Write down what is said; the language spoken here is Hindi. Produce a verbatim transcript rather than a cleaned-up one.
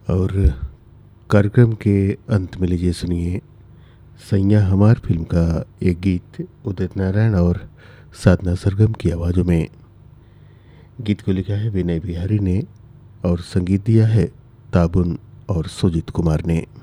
और कार्यक्रम के अंत में लीजिए सुनिए सैया हमार फिल्म का एक गीत उदित नारायण और साधना सरगम की आवाज़ों में। गीत को लिखा है विनय बिहारी ने और संगीत दिया है ताबुन और सुजीत कुमार ने।